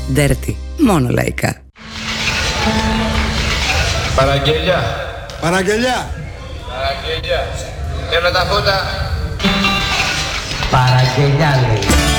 Dirty. Μόνο λαϊκά. Παραγγελιά. Παραγγελιά. Παραγγελιά. Θέλω τα φώτα. Παραγγελιά λέει.